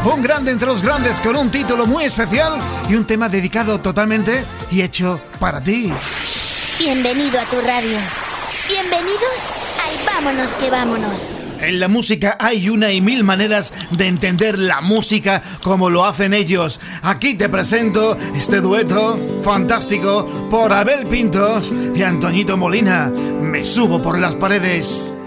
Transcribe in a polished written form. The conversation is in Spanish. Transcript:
Un grande entre los grandes con un título muy especial y un tema dedicado totalmente y hecho para ti. Bienvenido a tu radio. Bienvenidos al Vámonos que Vámonos. En la música hay una y mil maneras de entender la música como lo hacen ellos. Aquí te presento este dueto fantástico por Abel Pintos y Antoñito Molina. Me subo por las paredes.